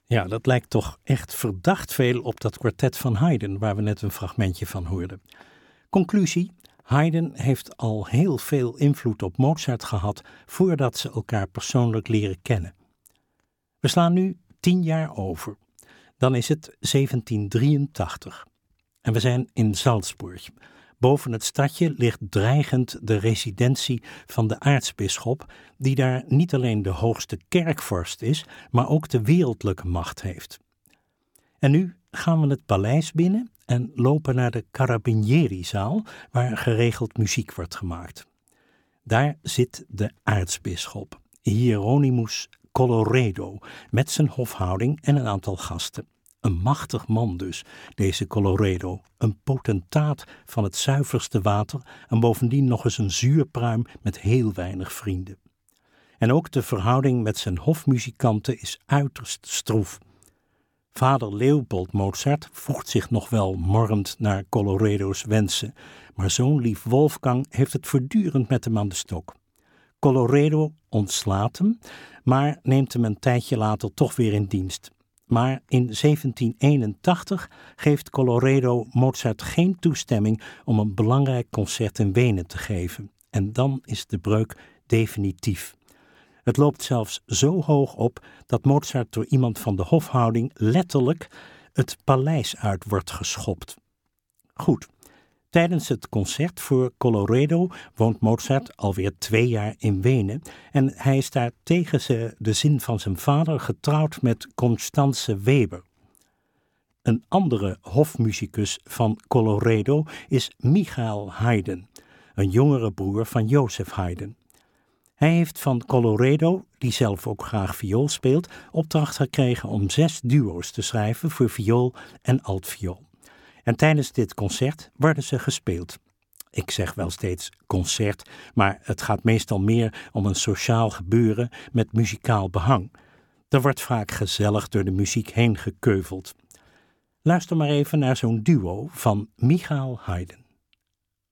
Ja, dat lijkt toch echt verdacht veel op dat kwartet van Haydn, waar we net een fragmentje van hoorden. Conclusie: Haydn heeft al heel veel invloed op Mozart gehad voordat ze elkaar persoonlijk leren kennen. We slaan nu 10 jaar over. Dan is het 1783. En we zijn in Salzburg. Boven het stadje ligt dreigend de residentie van de aartsbisschop, die daar niet alleen de hoogste kerkvorst is, maar ook de wereldlijke macht heeft. En nu gaan we het paleis binnen en lopen naar de Carabinieri-zaal, waar geregeld muziek wordt gemaakt. Daar zit de aartsbisschop, Hieronymus Colloredo, met zijn hofhouding en een aantal gasten. Een machtig man dus, deze Colloredo, een potentaat van het zuiverste water en bovendien nog eens een zuurpruim met heel weinig vrienden. En ook de verhouding met zijn hofmuzikanten is uiterst stroef. Vader Leopold Mozart voegt zich nog wel morrend naar Colloredo's wensen, maar zoon lief Wolfgang heeft het voortdurend met hem aan de stok. Colloredo ontslaat hem, maar neemt hem een tijdje later toch weer in dienst. Maar in 1781 geeft Colloredo Mozart geen toestemming om een belangrijk concert in Wenen te geven. En dan is de breuk definitief. Het loopt zelfs zo hoog op dat Mozart door iemand van de hofhouding letterlijk het paleis uit wordt geschopt. Goed, tijdens het concert voor Colloredo woont Mozart alweer 2 jaar in Wenen en hij is daar tegen de zin van zijn vader getrouwd met Constanze Weber. Een andere hofmusicus van Colloredo is Michael Haydn, een jongere broer van Joseph Haydn. Hij heeft van Colloredo, die zelf ook graag viool speelt, opdracht gekregen om 6 duo's te schrijven voor viool en altviool. En tijdens dit concert worden ze gespeeld. Ik zeg wel steeds concert, maar het gaat meestal meer om een sociaal gebeuren met muzikaal behang. Er wordt vaak gezellig door de muziek heen gekeuveld. Luister maar even naar zo'n duo van Michael Haydn.